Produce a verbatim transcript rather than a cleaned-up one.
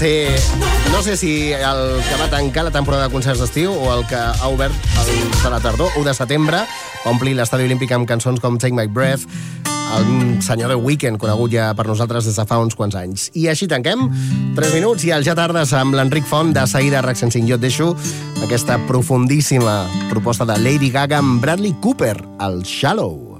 té, no sé si el que va tancar la temporada de concerts d'estiu o el que ha obert el de la tardor, u de setembre, va omplir l'Estadi Olímpic amb cançons com Take My Breath, el senyor The Weeknd, conegut ja per nosaltres des de fa uns quants anys. I així tanquem, tres minuts i el Ja Tardes amb l'Enric Font, de seguida RAC cent cinc. Jo et deixo aquesta profundíssima proposta de Lady Gaga amb Bradley Cooper, el Shallow.